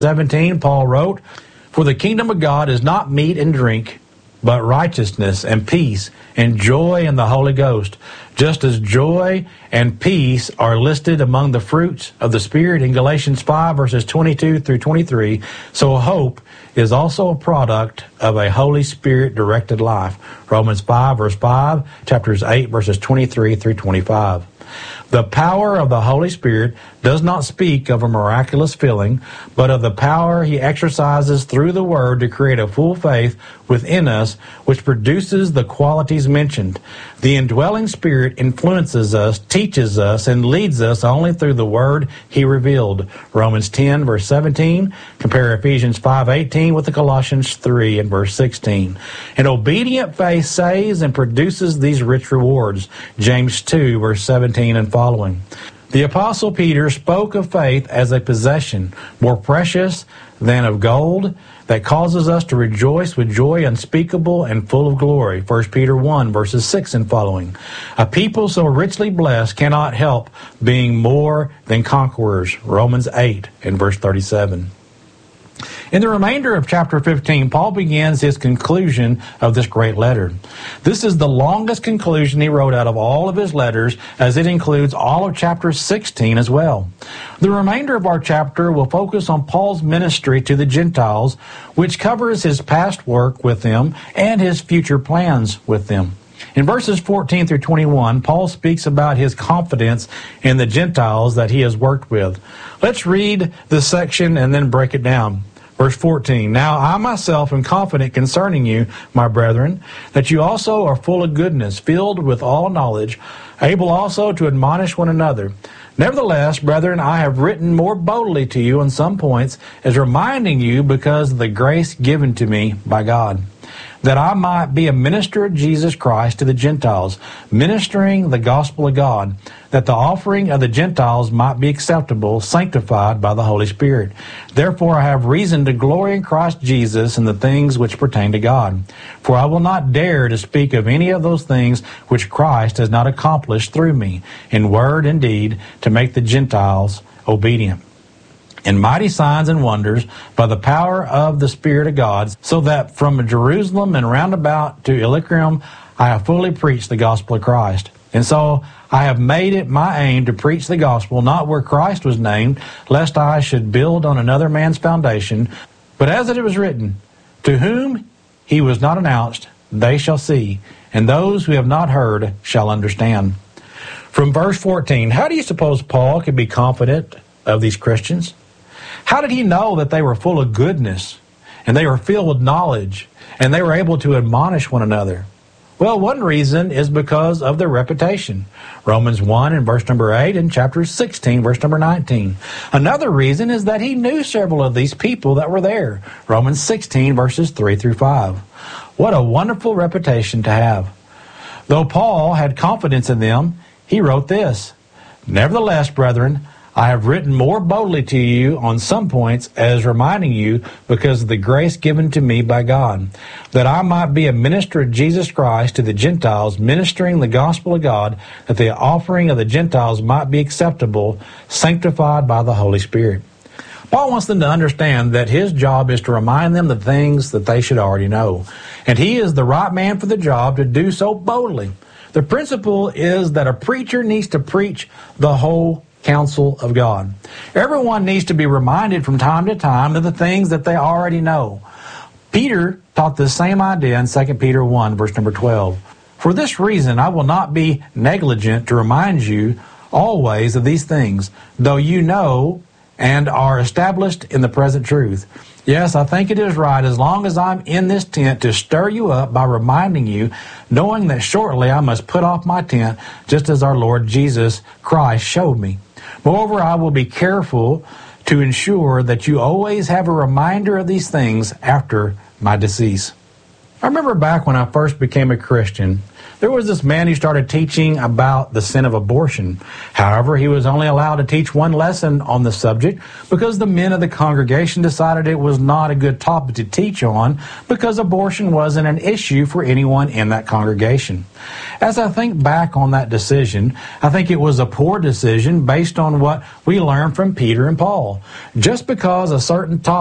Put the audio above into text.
17, Paul wrote, "For the kingdom of God is not meat and drink, but righteousness and peace and joy in the Holy Ghost." Just as joy and peace are listed among the fruits of the Spirit in Galatians 5, verses 22 through 23, so hope is also a product of a Holy Spirit-directed life. Romans 5, verse 5, chapters 8, verses 23 through 25. The power of the Holy Spirit does not speak of a miraculous feeling, but of the power He exercises through the Word to create a full faith within us, which produces the qualities mentioned. The indwelling Spirit influences us, teaches us, and leads us only through the Word He revealed. Romans 10, verse 17, compare Ephesians 5:18 with the Colossians 3 and verse 16. An obedient faith saves and produces these rich rewards. James 2, verse 17 and following. The Apostle Peter spoke of faith as a possession, more precious than of gold, that causes us to rejoice with joy unspeakable and full of glory. 1 Peter 1, verses 6 and following. A people so richly blessed cannot help being more than conquerors. Romans 8 and verse 37. In the remainder of chapter 15, Paul begins his conclusion of this great letter. This is the longest conclusion he wrote out of all of his letters, as it includes all of chapter 16 as well. The remainder of our chapter will focus on Paul's ministry to the Gentiles, which covers his past work with them and his future plans with them. In verses 14 through 21, Paul speaks about his confidence in the Gentiles that he has worked with. Let's read this section and then break it down. Verse 14, "Now I myself am confident concerning you, my brethren, that you also are full of goodness, filled with all knowledge, able also to admonish one another. Nevertheless, brethren, I have written more boldly to you on some points, as reminding you because of the grace given to me by God, that I might be a minister of Jesus Christ to the Gentiles, ministering the gospel of God, that the offering of the Gentiles might be acceptable, sanctified by the Holy Spirit. Therefore I have reason to glory in Christ Jesus in the things which pertain to God. For I will not dare to speak of any of those things which Christ has not accomplished through me, in word and deed, to make the Gentiles obedient, in mighty signs and wonders, by the power of the Spirit of God, so that from Jerusalem and round about to Illyricum I have fully preached the gospel of Christ. And so I have made it my aim to preach the gospel, not where Christ was named, lest I should build on another man's foundation. But as it was written, to whom he was not announced, they shall see, and those who have not heard shall understand." From verse 14, how do you suppose Paul could be confident of these Christians? How did he know that they were full of goodness, and they were filled with knowledge, and they were able to admonish one another? Well, one reason is because of their reputation. Romans 1 and verse number 8 and chapter 16, verse number 19. Another reason is that he knew several of these people that were there. Romans 16, verses 3 through 5. What a wonderful reputation to have. Though Paul had confidence in them, he wrote this, "Nevertheless, brethren, I have written more boldly to you on some points, as reminding you because of the grace given to me by God, that I might be a minister of Jesus Christ to the Gentiles, ministering the gospel of God, that the offering of the Gentiles might be acceptable, sanctified by the Holy Spirit." Paul wants them to understand that his job is to remind them the things that they should already know, and he is the right man for the job to do so boldly. The principle is that a preacher needs to preach the whole counsel of God. Everyone needs to be reminded from time to time of the things that they already know. Peter taught the same idea in 2 Peter 1, verse number 12. "For this reason I will not be negligent to remind you always of these things, though you know and are established in the present truth. Yes, I think it is right, as long as I'm in this tent, to stir you up by reminding you, knowing that shortly I must put off my tent, just as our Lord Jesus Christ showed me. Moreover, I will be careful to ensure that you always have a reminder of these things after my decease." I remember back when I first became a Christian, There was this man who started teaching about the sin of abortion. However, he was only allowed to teach one lesson on the subject because the men of the congregation decided it was not a good topic to teach on because abortion wasn't an issue for anyone in that congregation. As I think back on that decision, I think it was a poor decision based on what we learned from Peter and Paul. Just because a certain topic